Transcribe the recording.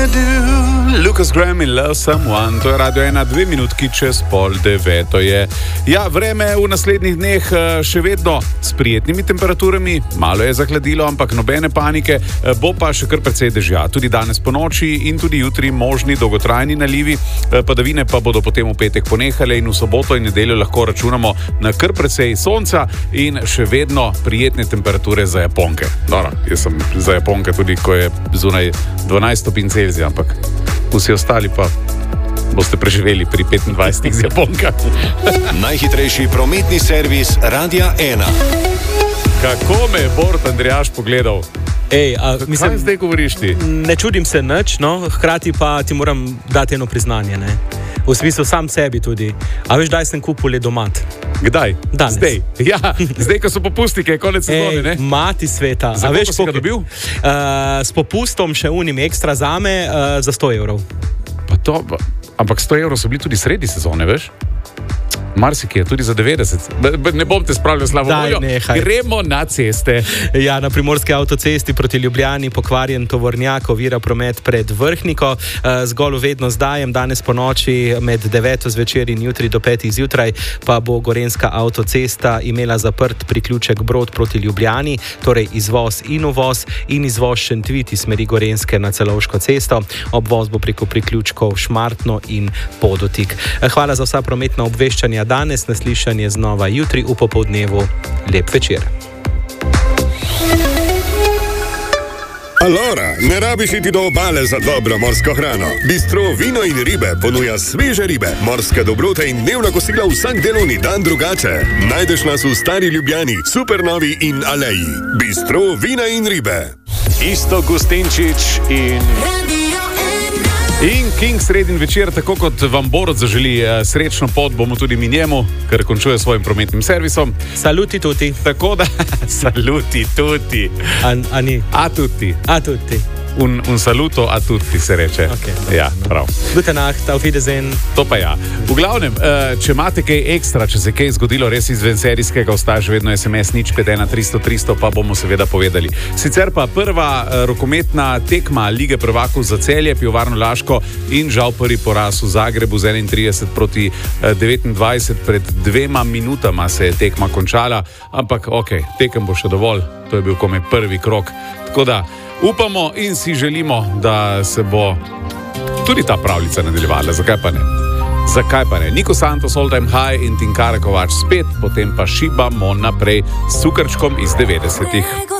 Lucas Graham in Love Someone, to je Radio 1, 2 minutki čez 8:30 je. Ja, vreme v naslednjih dneh še vedno s prijetnimi temperaturami, malo je zahladilo, ampak nobene panike, bo pa še kar precej dežja. Tudi danes po noči in tudi jutri možni dolgotrajni nalivi, padavine pa bodo potem v petek ponehale in v soboto in nedeljo lahko računamo na kar precej sonca in še vedno prijetne temperature za Japonke. Dobro, jaz sem za Japonke tudi, ko je zunaj 12 stopinj Celzija, ampak vsi ostali pa boste preživeli pri 25 z Japonka. Najhitrejši prometni servis Radia 1. Kako me je Bord Andrejaš pogledal? Kaj zdaj govoriš ti? Ne čudim se nič, no, hkrati pa ti moram dati eno priznanje, ne? V smislu sam sebi tudi. A veš, daj sem kupil ledomat. Kdaj? Danes. Zdaj. Ja, zdaj, ko so popustike, konec sezone, ne? Mati sveta. Za koliko si ga dobil? S popustom še unim ekstra zame za 100 evrov. Pa to, ampak 100 evrov so bili tudi sredi sezone, veš? Marsikje, tudi za 90. Ne bom te spravljal slabo voljo. Gremo na ceste. Ja, na primorski avtocesti proti Ljubljani pokvarjen tovornjak ovira promet pred Vrhniko. Zgolj vedno zdajem, danes po noči med 9 zvečer in jutri do 5 zjutraj pa bo gorenjska avtocesta imela zaprt priključek Brod proti Ljubljani, torej izvoz in uvoz in izvoz Šentvid iz smeri Gorenjske na Celovško cesto. Obvoz bo preko priključkov Šmartno in Podotik. Hvala za vsa prometna obveščanja danes, naslišanje znova jutri v popoldnevu. Lep večer. Alora, ne rabiš iti do obale za dobro morsko hrano. Bistro Vino in ribe ponuja sveže ribe, morske dobrote in dnevna kosila vsak delovni dan drugače. Najdeš nas v Stari Ljubljani, Supernovi in Aleji. Bistro Vina in ribe. Isto Gustinčič In King sredin večer, tako kot vam Borod zaželi srečno pot, bomo tudi mi njemu, ker končuje svojim prometnim servisom. Saluti tutti. Tako da, saluti tutti. A ni? A tutti. A tutti. Un saluto a tutti se reče. Okay, ja, prav. Gute Nacht, auf Wiedersehen. To pa ja. V glavnem, če imate kaj ekstra, če se kaj zgodilo res izven serijskega, ostaja še vedno SMS 051 300 300, pa bomo seveda povedali. Sicer pa prva rokometna tekma Lige prvakov za Celje, Pivovarno Laško in žal prvi poraz v Zagrebu z 31 proti 29, pred 2 minutama se je tekma končala, ampak okej, tekem bo še dovolj, to je bil komaj prvi krog, tako da upamo in si želimo, da se bo tudi ta pravljica nadaljevala. Zakaj pa ne? Zakaj pa ne? Niko Santos, All Time High in Tinkara Kovač spet, potem pa šibamo naprej s Cukrčkom iz 90-ih.